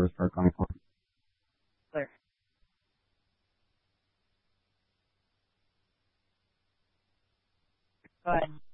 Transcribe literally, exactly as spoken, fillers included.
where to start going from. Clear. Go ahead.